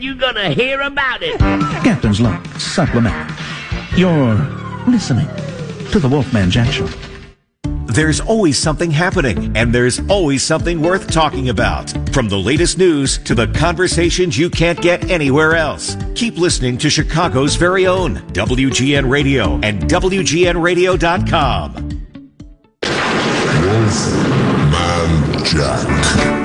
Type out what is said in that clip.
You're gonna hear about it. Captain's Log Supplement. You're listening to the Wolfman Jack Show. There's always something happening, and there's always something worth talking about. From the latest news to the conversations you can't get anywhere else. Keep listening to Chicago's very own WGN Radio and WGNradio.com. Wolfman Jack.